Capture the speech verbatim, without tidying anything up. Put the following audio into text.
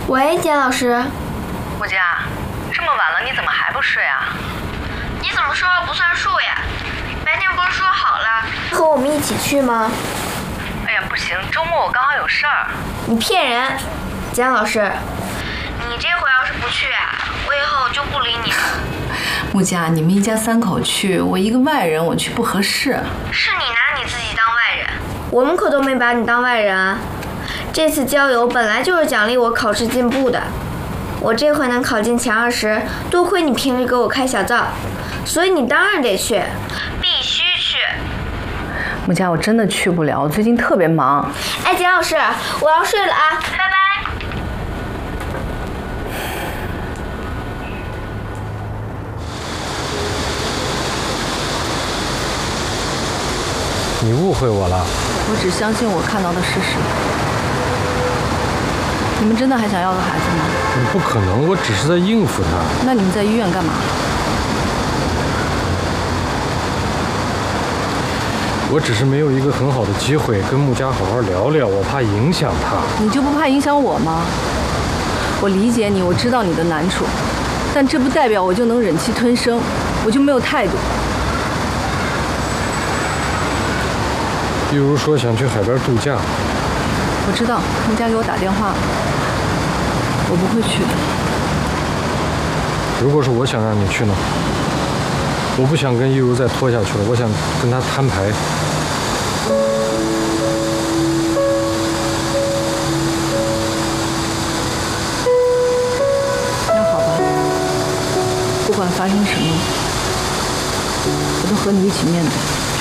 喂，简老师。 顾佳，这么晚了，你怎么还不睡啊？ 你怎么说话不算数呀？白天不是说好了和我们一起去吗？ 哎呀，不行，周末我刚好有事儿。 你骗人，简老师。 你这回要是不去啊，我以后就不理你了。 木佳，你们一家三口去，我一个外人我去不合适。 是你拿你自己当外人， 我们可都没把你当外人啊。这次郊游本来就是奖励我考试进步的，我这回能考进前二十，多亏你平时给我开小灶，所以你当然得去， 必须去。 木佳，我真的去不了，我最近特别忙。 哎，简老师，我要睡了啊， 拜拜。 你误会我了。 我只相信我看到的事实。你们真的还想要个孩子吗？ 不可能，我只是在应付他。 那你们在医院干嘛？ 我只是没有一个很好的机会跟穆佳好好聊聊，我怕影响他。 你就不怕影响我吗？我理解你，我知道你的难处，但这不代表我就能忍气吞声，我就没有态度。 比如说想去海边度假。 我知道，穆佳给我打电话了，我不会去的。 如果是我想让你去呢？我不想跟一如再拖下去了，我想跟他摊牌。 那好吧，不管发生什么，我都和你一起面对。